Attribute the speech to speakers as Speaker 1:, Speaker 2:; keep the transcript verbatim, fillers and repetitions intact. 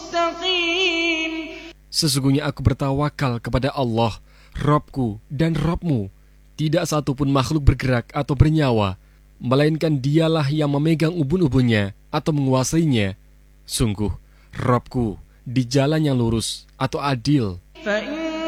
Speaker 1: مستقيم.
Speaker 2: Sesungguhnya aku bertawakal kepada Allah, Rabbku dan Rabbmu. Tidak satupun makhluk bergerak atau bernyawa, melainkan dialah yang memegang ubun-ubunnya atau menguasainya. Sungguh, Rabbku di jalan yang lurus atau adil.
Speaker 1: فإن